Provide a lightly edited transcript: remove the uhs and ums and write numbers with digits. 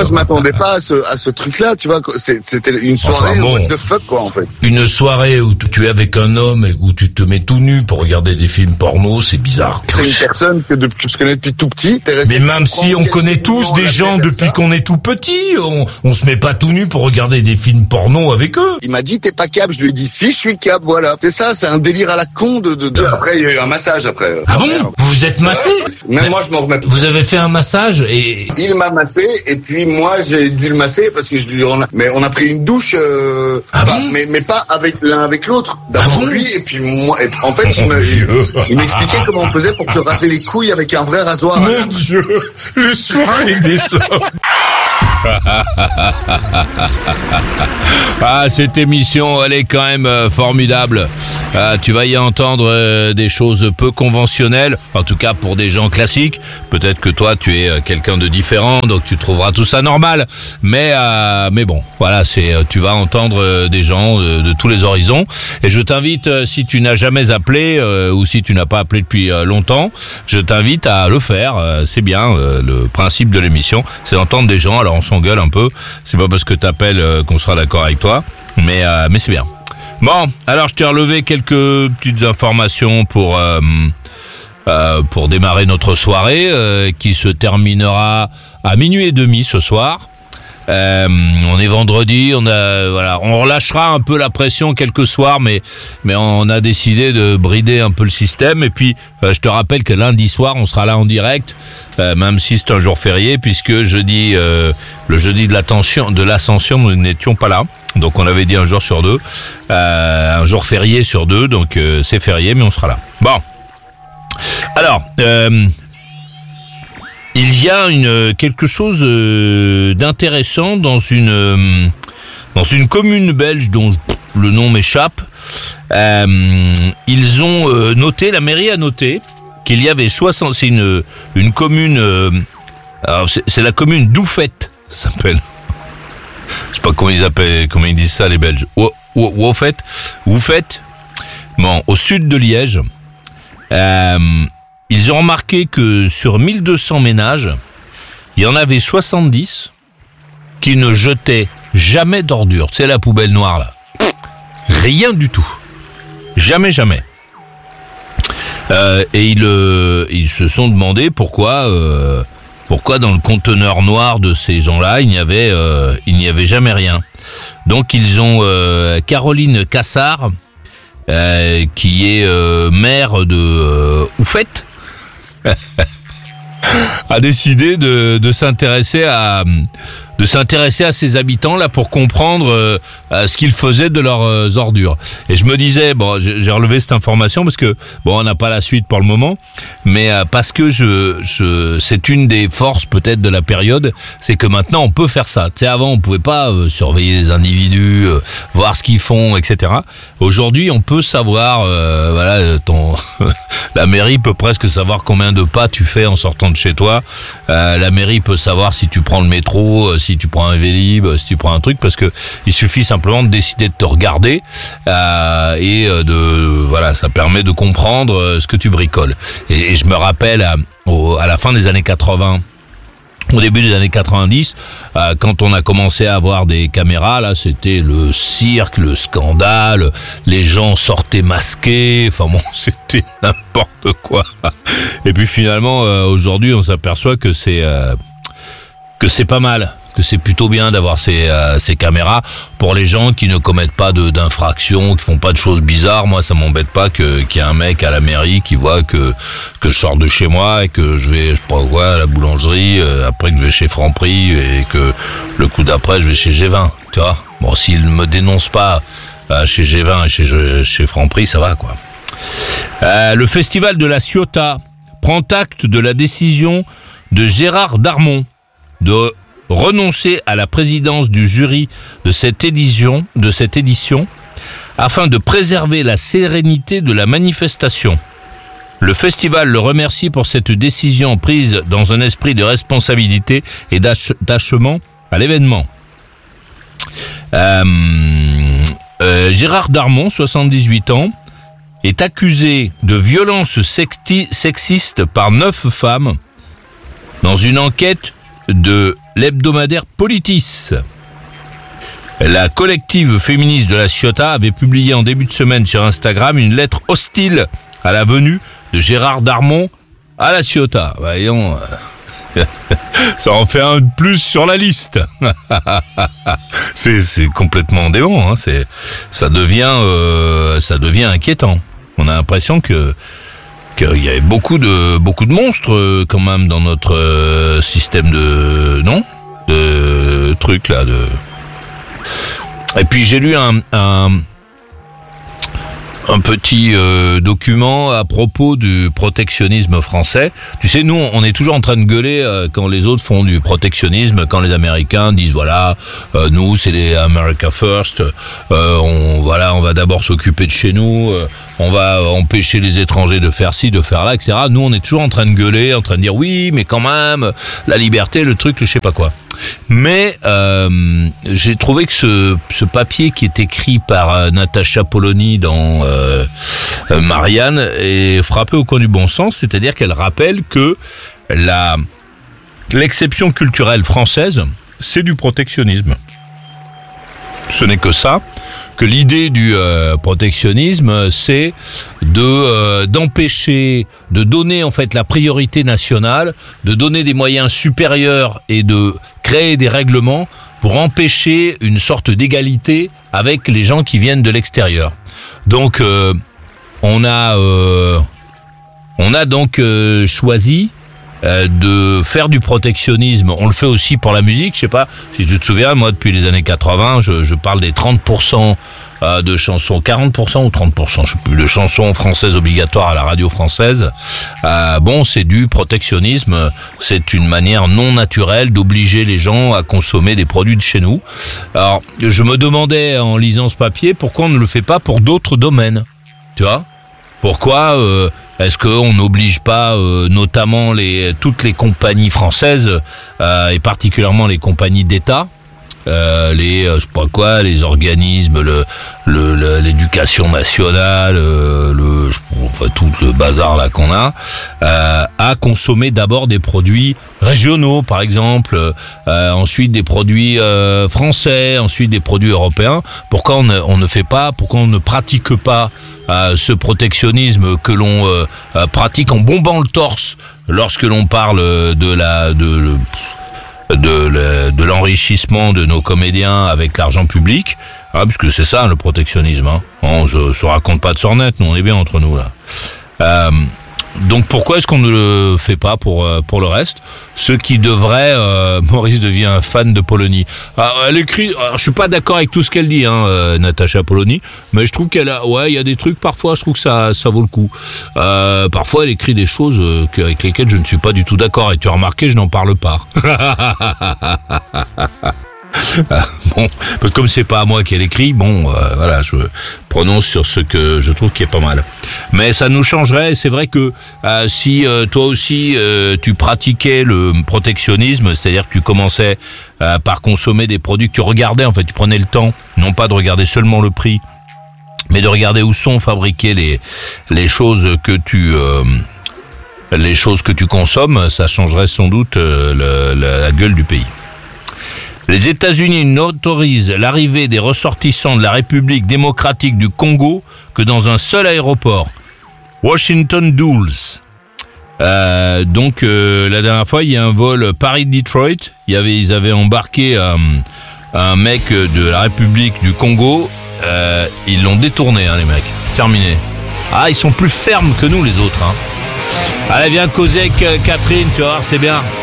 moi, je m'attendais pas à ce truc-là, tu vois. C'était une soirée what the fuck, quoi, en fait. Une soirée où tu es avec un homme et où tu te mets tout nu pour regarder des films porno, c'est bizarre. C'est une personne que je connais depuis tout petit. Mais même si on connaît tous des gens depuis qu'on est tout petit, on se met pas tout nu pour regarder des films porno avec eux. Il m'a dit, t'es pas câble. Je lui ai dit, si, je suis câble, voilà. C'est ça, c'est un délire à la con Après, il y a eu un massage après. Ah bon? Vous vous êtes massé? Même moi, je m'en remets. Vous avez fait un massage et... Il m'a massé, et puis moi, j'ai dû le masser parce que mais on a pris une douche, mais pas avec l'un avec l'autre. D'abord lui, et puis moi. Et en fait, il m'expliquait comment on faisait pour se raser les couilles avec un vrai rasoir. Mon Dieu, le soirée des hommes. Ah, cette émission, elle est quand même formidable. Tu vas y entendre des choses peu conventionnelles, en tout cas pour des gens classiques. Peut-être que toi, tu es quelqu'un de différent, donc tu trouveras tout ça normal. Mais bon, voilà, tu vas entendre des gens de tous les horizons. Et je t'invite, si tu n'as jamais appelé ou si tu n'as pas appelé depuis longtemps, je t'invite à le faire. C'est bien, le principe de l'émission, c'est d'entendre des gens. Alors on s'engueule un peu, c'est pas parce que t'appelles qu'on sera d'accord avec toi, mais c'est bien. Bon, alors je t'ai relevé quelques petites informations pour démarrer notre soirée qui se terminera à 00h30 ce soir. On est vendredi, on relâchera un peu la pression quelques soirs, mais on a décidé de brider un peu le système. Et puis je te rappelle que lundi soir on sera là en direct, même si c'est un jour férié, puisque le jeudi de l'Ascension nous n'étions pas là. Donc on avait dit un jour sur deux, un jour férié sur deux, donc c'est férié, mais on sera là. Bon, alors il y a quelque chose d'intéressant dans une commune belge dont le nom m'échappe. Ils ont noté, la mairie a noté qu'il y avait 60. C'est une commune. Alors c'est la commune d'Oufette, ça s'appelle. Je sais pas comment ils disent ça les Belges. Oufette. Bon, au sud de Liège. Ils ont remarqué que sur 1200 ménages, il y en avait 70 qui ne jetaient jamais d'ordures. C'est la poubelle noire là. Rien du tout. Jamais. Et ils se sont demandé pourquoi dans le conteneur noir de ces gens-là, il n'y avait jamais rien. Donc ils ont Caroline Cassard, qui est maire de Oufette, a décidé de s'intéresser à ces habitants là pour comprendre ce qu'ils faisaient de leurs ordures. Et je me disais, bon, j'ai relevé cette information parce que bon, on n'a pas la suite pour le moment, mais parce que c'est une des forces peut-être de la période, c'est que maintenant on peut faire ça. Tu sais, avant on pouvait pas surveiller les individus, voir ce qu'ils font, etc. Aujourd'hui, on peut savoir, la mairie peut presque savoir combien de pas tu fais en sortant de chez toi. La mairie peut savoir si tu prends le métro, si tu prends un Vélib, si tu prends un truc, parce que il suffit simplement de décider de te regarder et ça permet de comprendre ce que tu bricoles. Et je me rappelle à la fin des années 80. Au début des années 90, quand on a commencé à avoir des caméras, là, c'était le cirque, le scandale, les gens sortaient masqués, enfin bon, c'était n'importe quoi. Et puis finalement, aujourd'hui, on s'aperçoit que c'est pas mal, que c'est plutôt bien d'avoir ces caméras pour les gens qui ne commettent pas d'infractions, qui font pas de choses bizarres. Moi, ça m'embête pas qu'il y ait un mec à la mairie qui voit que je sors de chez moi et que je vais, à la boulangerie, après que je vais chez Franprix et que le coup d'après, je vais chez G20, tu vois. Bon, s'il me dénonce pas chez G20 et chez Franprix, ça va, quoi. Le festival de la Ciotat prend acte de la décision de Gérard Darmon de renoncer à la présidence du jury de cette édition afin de préserver la sérénité de la manifestation. Le festival le remercie pour cette décision prise dans un esprit de responsabilité et d'attachement à l'événement. Gérard Darmon, 78 ans, est accusé de violence sexiste par 9 femmes dans une enquête de l'hebdomadaire Politis. La collective féministe de La Ciotat avait publié en début de semaine sur Instagram une lettre hostile à la venue de Gérard Darmon à La Ciotat. Voyons, ça en fait un de plus sur la liste. C'est complètement dément, hein. Ça devient inquiétant. On a l'impression qu'il y avait beaucoup de monstres quand même dans notre système de trucs là de. Et puis j'ai lu un petit document à propos du protectionnisme français. Tu sais, nous, on est toujours en train de gueuler quand les autres font du protectionnisme, quand les Américains disent voilà, nous c'est les America First, on va d'abord s'occuper de chez nous, on va empêcher les étrangers de faire ci, de faire là, etc. Nous, on est toujours en train de gueuler, en train de dire oui, mais quand même, la liberté, le truc, le je sais pas quoi. Mais j'ai trouvé que ce papier qui est écrit par Natacha Polony dans Marianne est frappé au coin du bon sens, c'est-à-dire qu'elle rappelle que l'exception culturelle française, c'est du protectionnisme. Ce n'est que ça, que l'idée du protectionnisme, c'est d'empêcher, de donner en fait la priorité nationale, de donner des moyens supérieurs et de créer des règlements pour empêcher une sorte d'égalité avec les gens qui viennent de l'extérieur. Donc on a donc choisi de faire du protectionnisme. On le fait aussi pour la musique. Je sais pas si tu te souviens, moi depuis les années 80, je parle des 30% de chansons, 40% ou 30%, je sais plus, de chansons françaises obligatoires à la radio française. C'est du protectionnisme. C'est une manière non naturelle d'obliger les gens à consommer des produits de chez nous. Alors, je me demandais en lisant ce papier pourquoi on ne le fait pas pour d'autres domaines. Tu vois ? Pourquoi est-ce qu'on n'oblige pas notamment toutes les compagnies françaises et particulièrement les compagnies d'État, les organismes, l'éducation nationale, tout le bazar là qu'on a, à consommer d'abord des produits régionaux par exemple, ensuite des produits français, ensuite des produits européens. Pourquoi on ne fait pas, pourquoi on ne pratique pas ce protectionnisme que l'on pratique en bombant le torse lorsque l'on parle de l'enrichissement de nos comédiens avec l'argent public, puisque c'est ça le protectionnisme. On se raconte pas de sornettes, nous on est bien entre nous là. Donc pourquoi est-ce qu'on ne le fait pas pour le reste? Ce qui devrait, Maurice devient un fan de Polony. Elle écrit, je suis pas d'accord avec tout ce qu'elle dit, Natacha Polony, mais je trouve il y a des trucs parfois, je trouve que ça vaut le coup. Parfois elle écrit des choses avec lesquelles je ne suis pas du tout d'accord, et tu as remarqué, je n'en parle pas. Bon, parce que comme c'est pas à moi qu'elle écrit, je prononce sur ce que je trouve qui est pas mal. Mais ça nous changerait. C'est vrai que si toi aussi tu pratiquais le protectionnisme, c'est-à-dire que tu commençais par consommer des produits que tu regardais, en fait, tu prenais le temps, non pas de regarder seulement le prix, mais de regarder où sont fabriquées les choses que tu consommes, ça changerait sans doute la gueule du pays. Les États-Unis n'autorisent l'arrivée des ressortissants de la République démocratique du Congo que dans un seul aéroport, Washington Dulles. La dernière fois, il y a un vol Paris-Detroit. Ils avaient embarqué un mec de la République du Congo. Ils l'ont détourné, les mecs. Terminé. Ils sont plus fermes que nous, les autres. Allez, viens causer avec Catherine, tu vas voir, c'est bien.